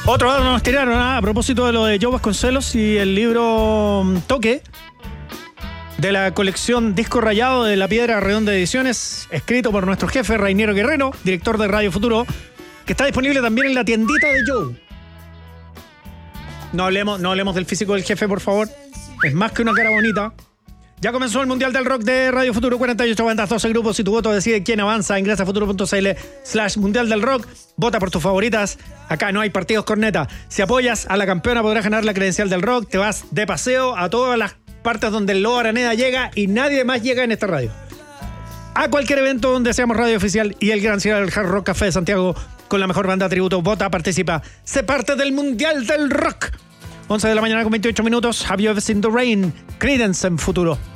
Otro dato nos tiraron a propósito de lo de Joe Vasconcelos y el libro Toque de la colección Disco Rayado de La Piedra Redonda Ediciones, escrito por nuestro jefe Rainiero Guerrero, director de Radio Futuro, que está disponible también en la tiendita de Joe. No hablemos del físico del jefe, por favor. Es más que una cara bonita. Ya comenzó el Mundial del Rock de Radio Futuro, 48 bandas, 12 grupos y tu voto decide quién avanza. Ingresa a futuro.cl/Mundial del Rock. Vota por tus favoritas. Acá no hay partidos corneta. Si apoyas a la campeona podrás ganar la credencial del rock. Te vas de paseo a todas las partes donde el Lobo Araneda llega y nadie más llega en esta radio. A cualquier evento donde seamos radio oficial y el gran cielo del Hard Rock Café de Santiago con la mejor banda de tributo. Vota, participa. Sé parte del Mundial del Rock. 11 de la mañana con 28 minutos. Have you ever seen the rain? Creedence en Futuro.